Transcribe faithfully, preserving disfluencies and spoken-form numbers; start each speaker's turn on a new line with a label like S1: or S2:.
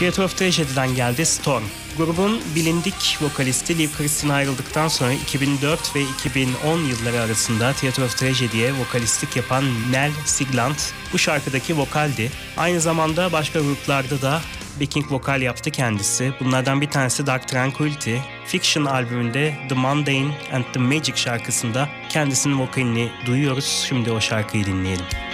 S1: Theatre of Tragedy'den geldi Storm. Grubun bilindik vokalisti Liv Kristine ayrıldıktan sonra iki bin dört ve iki bin on yılları arasında Theatre of Tragedy'ye vokalistlik yapan Nell Sigland bu şarkıdaki vokaldi. Aynı zamanda başka gruplarda da backing vokal yaptı kendisi. Bunlardan bir tanesi Dark Tranquillity. Fiction albümünde The Mundane and the Magic şarkısında kendisinin vokalini duyuyoruz. Şimdi o şarkıyı dinleyelim.